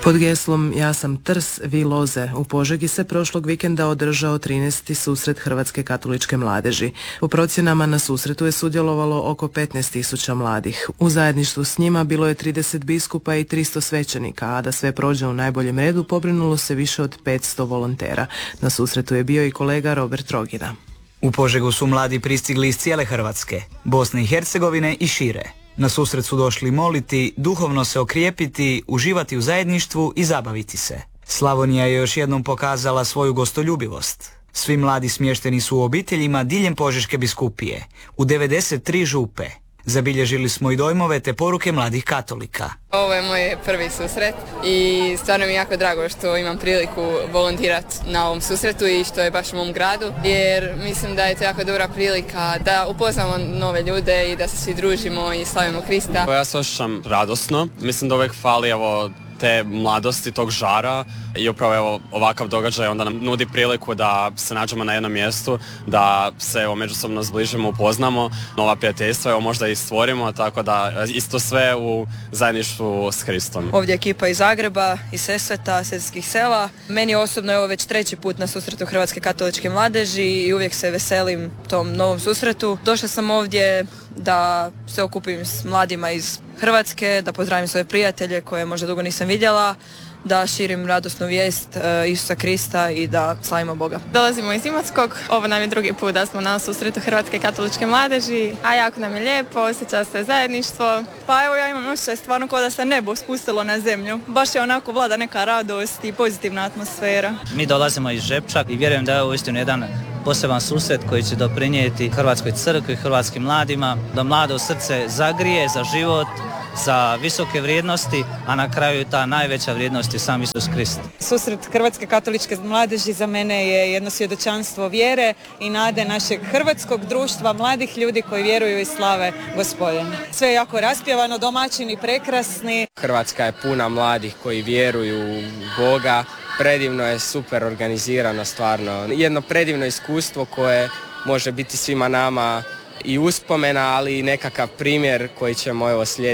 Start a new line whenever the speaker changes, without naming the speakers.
Pod geslom Ja sam Trs, vi loze u Požegi se prošlog vikenda održao 13. susret Hrvatske katoličke mladeži. Po procjenama na susretu je sudjelovalo oko 15.000 mladih. U zajedništvu s njima bilo je 30 biskupa i 300 svećenika, a da sve prođe u najboljem redu pobrinulo se više od 500 volontera. Na susretu je bio i kolega Robert Rogina.
U Požegu su mladi pristigli iz cijele Hrvatske, Bosne i Hercegovine i šire. Na susret su došli moliti, duhovno se okrijepiti, uživati u zajedništvu i zabaviti se. Slavonija je još jednom pokazala svoju gostoljubivost. Svi mladi smješteni su u obiteljima diljem Požeške biskupije, u 93 župe. Zabilježili smo i dojmove te poruke mladih katolika.
Ovo je moj prvi susret i stvarno mi je jako drago što imam priliku volontirati na ovom susretu i što je baš u mom gradu, jer mislim da je to jako dobra prilika da upoznamo nove ljude i da se svi družimo i slavimo Krista.
Ja se osjećam radosno, mislim da uvijek fali te mladosti, tog žara i upravo ovakav događaj onda nam nudi priliku da se nađemo na jednom mjestu, da se međusobno zbližimo, upoznamo, nova prijateljstva možda i stvorimo, tako da isto sve u zajedništvu s Hristom.
Ovdje je ekipa iz Zagreba, iz Sesveta, Sesvetskih sela. Meni osobno je ovo već 3. put na susretu Hrvatske katoličke mladeži i uvijek se veselim tom novom susretu. Došla sam ovdje da se okupim s mladima iz Hrvatske, da pozdravim svoje prijatelje koje možda dugo nisam vidjela, da širim radosnu vijest Isusa Krista i da slavimo Boga.
Dolazimo iz Imotskog, ovo nam je drugi put da smo na susretu Hrvatske katoličke mladeži, a jako nam je lijepo, osjeća se zajedništvo.
Pa evo ja imam osjećaj stvarno kao da se nebo spustilo na zemlju. Baš je onako vlada neka radost i pozitivna atmosfera.
Mi dolazimo iz Žepča i vjerujem da je ovo uistinu jedan poseban susret koji će doprinijeti Hrvatskoj crkvi, hrvatskim mladima, da mlado srce zagrije za život, za visoke vrijednosti, a na kraju ta najveća vrijednost je sam Isus Krist.
Susret Hrvatske katoličke mladeži za mene je jedno svjedočanstvo vjere i nade našeg hrvatskog društva, mladih ljudi koji vjeruju i slave Gospodina. Sve je jako raspjevano, domaćini, prekrasni.
Hrvatska je puna mladih koji vjeruju u Boga. Predivno je, super organizirano stvarno. Jedno predivno iskustvo koje može biti svima nama i uspomena, ali i nekakav primjer koji ćemo slijediti